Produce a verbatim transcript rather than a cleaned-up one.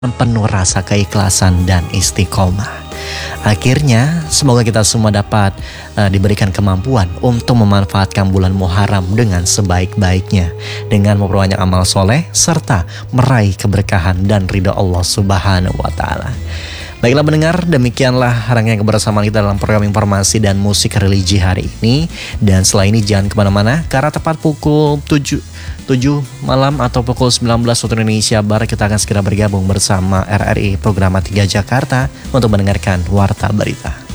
penuh rasa keikhlasan dan istiqomah. Akhirnya semoga kita semua dapat uh, diberikan kemampuan untuk memanfaatkan bulan Muharram dengan sebaik-baiknya, dengan memperbanyak amal soleh serta meraih keberkahan dan ridha Allah Subhanahu wa Ta'ala. Baiklah pendengar, demikianlah rangkaian kebersamaan kita dalam program informasi dan musik religi hari ini. Dan setelah ini jangan kemana-mana, karena tepat pukul tujuh malam atau pukul sembilan belas waktu Indonesia Barat kita akan segera bergabung bersama R R I Program tiga Jakarta untuk mendengarkan Warta Berita.